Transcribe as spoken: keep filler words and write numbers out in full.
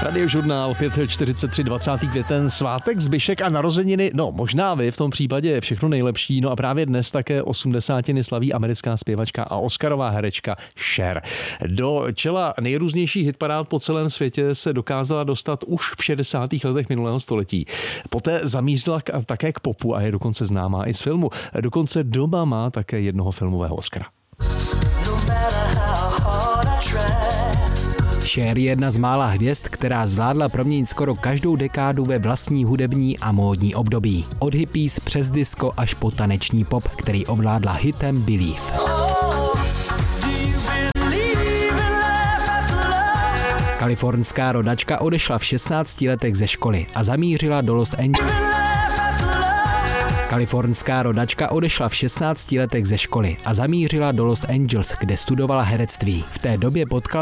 Radiožurnál pět čtyřicet tři, dvacátý květen, svátek, zbyšek a narozeniny, no možná vy, v tom případě je všechno nejlepší, no a právě dnes také osmdesátiny slaví americká zpěvačka a oscarová herečka Cher. Do čela nejrůznějších hitparád po celém světě se dokázala dostat už v šedesátých letech minulého století. Poté zamířila také k popu a je dokonce známá i z filmu. Dokonce doma má také jednoho filmového Oscara. Cher je jedna z mála hvězd, která zvládla proměnit skoro každou dekádu ve vlastní hudební a módní období. Od hippies přes disco až po taneční pop, který ovládla hitem Believe. Kalifornská rodačka odešla v šestnácti letech ze školy a zamířila do Los Angeles. Kalifornská rodačka odešla v šestnácti letech ze školy a zamířila do Los Angeles, kde studovala herectví. V té době potkala